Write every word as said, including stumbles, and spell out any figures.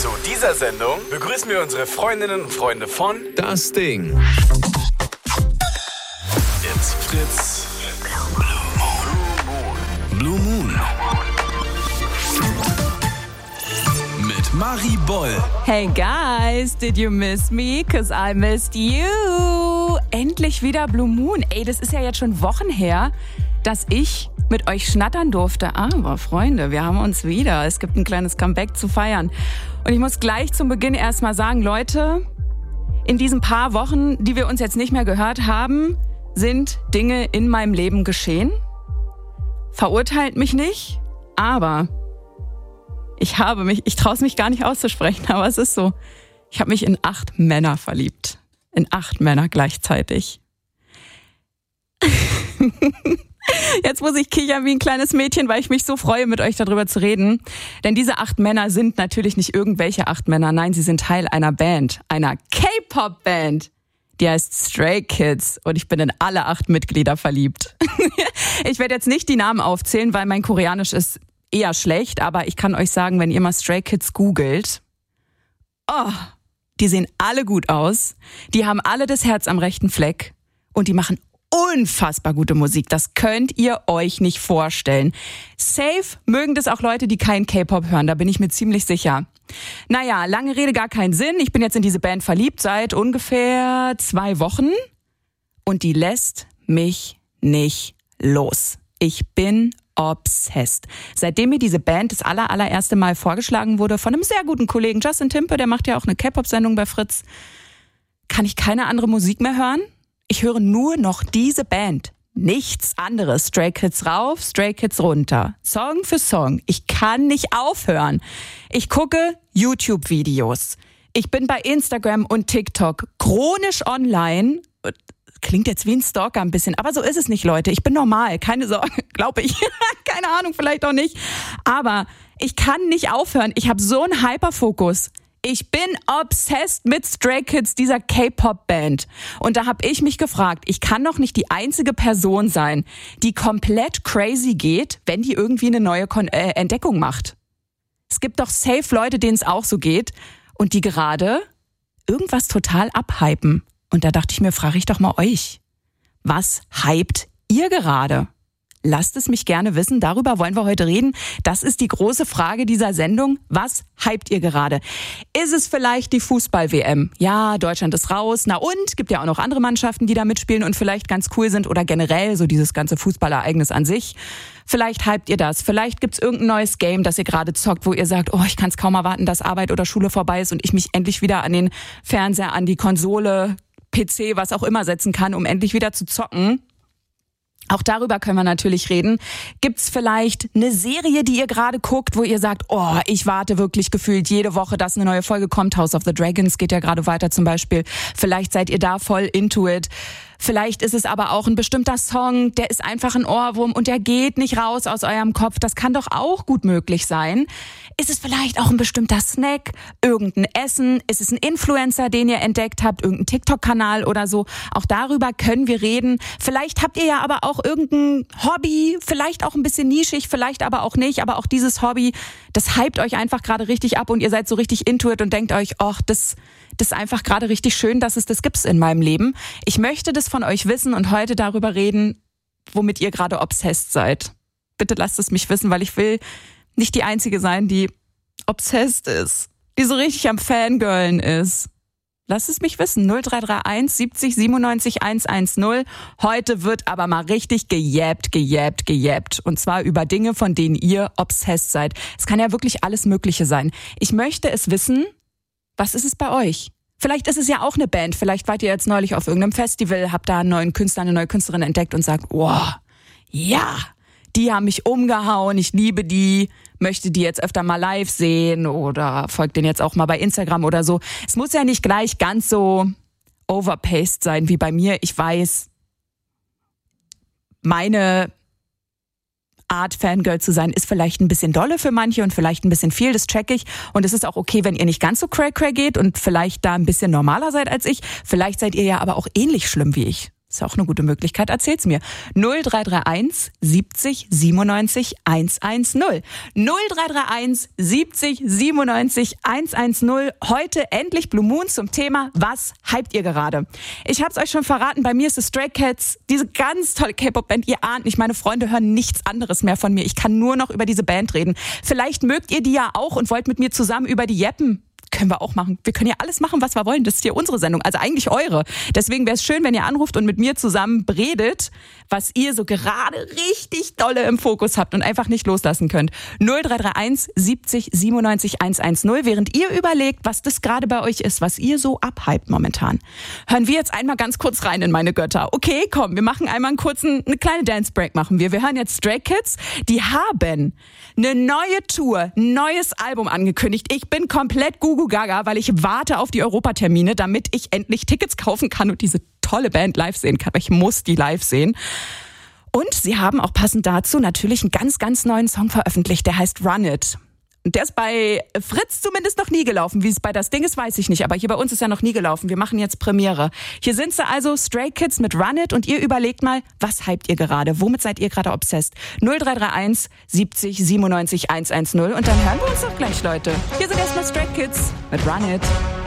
Zu dieser Sendung begrüßen wir unsere Freundinnen und Freunde von Das Ding. It's Fritz Blue Moon. Mit Marie Boll. Hey guys, did you miss me? Cause I missed you. Endlich wieder Blue Moon. Ey, das ist ja jetzt schon Wochen her, dass ich mit euch schnattern durfte. Aber Freunde, wir haben uns wieder. Es gibt ein kleines Comeback zu feiern. Und ich muss gleich zum Beginn erstmal sagen, Leute, in diesen paar Wochen, die wir uns jetzt nicht mehr gehört haben, sind Dinge in meinem Leben geschehen. Verurteilt mich nicht, aber ich habe mich, ich traue es mich gar nicht auszusprechen, aber es ist so. Ich habe mich in acht Männer verliebt. In acht Männer gleichzeitig. Jetzt muss ich kichern wie ein kleines Mädchen, weil ich mich so freue, mit euch darüber zu reden. Denn diese acht Männer sind natürlich nicht irgendwelche acht Männer. Nein, sie sind Teil einer Band, einer K-Pop-Band. Die heißt Stray Kids und ich bin in alle acht Mitglieder verliebt. Ich werde jetzt nicht die Namen aufzählen, weil mein Koreanisch ist eher schlecht, aber ich kann euch sagen, wenn ihr mal Stray Kids googelt, oh, die sehen alle gut aus, die haben alle das Herz am rechten Fleck und die machen unfassbar gute Musik. Das könnt ihr euch nicht vorstellen. Safe mögen das auch Leute, die keinen K-Pop hören, da bin ich mir ziemlich sicher. Naja, lange Rede, gar keinen Sinn. Ich bin jetzt in diese Band verliebt seit ungefähr zwei Wochen und die lässt mich nicht los. Ich bin obsessed. Seitdem mir diese Band das aller, allererste Mal vorgeschlagen wurde von einem sehr guten Kollegen, Justin Timpe, der macht ja auch eine K-Pop-Sendung bei Fritz, kann ich keine andere Musik mehr hören. Ich höre nur noch diese Band. Nichts anderes. Stray Kids rauf, Stray Kids runter. Song für Song. Ich kann nicht aufhören. Ich gucke YouTube-Videos. Ich bin bei Instagram und TikTok chronisch online. Klingt jetzt wie ein Stalker ein bisschen, aber so ist es nicht, Leute. Ich bin normal, keine Sorge, glaube ich. Keine Ahnung, vielleicht auch nicht. Aber ich kann nicht aufhören. Ich habe so einen Hyperfokus. Ich bin obsessed mit Stray Kids, dieser K-Pop-Band. Und da habe ich mich gefragt, ich kann doch nicht die einzige Person sein, die komplett crazy geht, wenn die irgendwie eine neue Kon- äh, Entdeckung macht. Es gibt doch safe Leute, denen es auch so geht und die gerade irgendwas total abhypen. Und da dachte ich mir, frage ich doch mal euch, was hypt ihr gerade? Lasst es mich gerne wissen, darüber wollen wir heute reden. Das ist die große Frage dieser Sendung. Was hypt ihr gerade? Ist es vielleicht die Fußball-W M? Ja, Deutschland ist raus. Na und? Gibt ja auch noch andere Mannschaften, die da mitspielen und vielleicht ganz cool sind oder generell so dieses ganze Fußballereignis an sich. Vielleicht hypt ihr das. Vielleicht gibt's irgendein neues Game, das ihr gerade zockt, wo ihr sagt, oh, ich kann es kaum erwarten, dass Arbeit oder Schule vorbei ist und ich mich endlich wieder an den Fernseher, an die Konsole, P C, was auch immer setzen kann, um endlich wieder zu zocken. Auch darüber können wir natürlich reden. Gibt's vielleicht eine Serie, die ihr gerade guckt, wo ihr sagt, oh, ich warte wirklich gefühlt jede Woche, dass eine neue Folge kommt. House of the Dragons geht ja gerade weiter zum Beispiel. Vielleicht seid ihr da voll into it. Vielleicht ist es aber auch ein bestimmter Song, der ist einfach ein Ohrwurm und der geht nicht raus aus eurem Kopf. Das kann doch auch gut möglich sein. Ist es vielleicht auch ein bestimmter Snack, irgendein Essen? Ist es ein Influencer, den ihr entdeckt habt, irgendein TikTok-Kanal oder so? Auch darüber können wir reden. Vielleicht habt ihr ja aber auch irgendein Hobby, vielleicht auch ein bisschen nischig, vielleicht aber auch nicht. Aber auch dieses Hobby, das hypt euch einfach gerade richtig ab und ihr seid so richtig into it und denkt euch, ach, das, das ist einfach gerade richtig schön, dass es das gibt in meinem Leben. Ich möchte das von euch wissen und heute darüber reden, womit ihr gerade obsessed seid. Bitte lasst es mich wissen, weil ich will nicht die Einzige sein, die obsessed ist, die so richtig am Fangirlen ist. Lasst es mich wissen. null drei drei eins siebzig siebenundneunzig hundertzehn. Heute wird aber mal richtig gejäbt, gejäbt, gejäbt. Und zwar über Dinge, von denen ihr obsessed seid. Es kann ja wirklich alles Mögliche sein. Ich möchte es wissen, was ist es bei euch? Vielleicht ist es ja auch eine Band. Vielleicht wart ihr jetzt neulich auf irgendeinem Festival, habt da einen neuen Künstler, eine neue Künstlerin entdeckt und sagt, wow, ja, die haben mich umgehauen, ich liebe die, möchte die jetzt öfter mal live sehen oder folgt denen jetzt auch mal bei Instagram oder so. Es muss ja nicht gleich ganz so overpaced sein wie bei mir. Ich weiß, meine Art, Fangirl zu sein, ist vielleicht ein bisschen dolle für manche und vielleicht ein bisschen viel, das check ich. Und es ist auch okay, wenn ihr nicht ganz so cray-cray geht und vielleicht da ein bisschen normaler seid als ich. Vielleicht seid ihr ja aber auch ähnlich schlimm wie ich. Ist ja auch eine gute Möglichkeit. Erzähl's mir. null drei drei eins siebzig siebenundneunzig hundertzehn. null drei drei eins siebzig siebenundneunzig hundertzehn. Heute endlich Blue Moon zum Thema, was hypt ihr gerade? Ich hab's euch schon verraten, bei mir ist es Stray Cats, diese ganz tolle K-Pop-Band. Ihr ahnt nicht, meine Freunde hören nichts anderes mehr von mir. Ich kann nur noch über diese Band reden. Vielleicht mögt ihr die ja auch und wollt mit mir zusammen über die jeppen. Können wir auch machen. Wir können ja alles machen, was wir wollen. Das ist hier unsere Sendung, also eigentlich eure. Deswegen wäre es schön, wenn ihr anruft und mit mir zusammen redet, was ihr so gerade richtig dolle im Fokus habt und einfach nicht loslassen könnt. null drei drei eins siebzig siebenundneunzig hundertzehn. Während ihr überlegt, was das gerade bei euch ist, was ihr so abhypt momentan. Hören wir jetzt einmal ganz kurz rein in meine Götter. Okay, komm, wir machen einmal einen kurzen, eine kleine Dance Break machen wir. Wir hören jetzt Stray Kids. Die haben eine neue Tour, ein neues Album angekündigt. Ich bin komplett Gugu Gaga, weil ich warte auf die Europatermine, damit ich endlich Tickets kaufen kann und diese tolle Band live sehen kann. Ich muss die live sehen. Und sie haben auch passend dazu natürlich einen ganz, ganz neuen Song veröffentlicht, der heißt Run It. Und der ist bei Fritz zumindest noch nie gelaufen. Wie es bei Das Ding ist, weiß ich nicht. Aber hier bei uns ist er noch nie gelaufen. Wir machen jetzt Premiere. Hier sind sie also, Stray Kids mit Run It. Und ihr überlegt mal, was hypt ihr gerade? Womit seid ihr gerade obsessed? null drei drei eins siebzig siebenundneunzig hundertzehn. Und dann hören wir uns doch gleich, Leute. Hier sind erstmal Stray Kids mit Run It.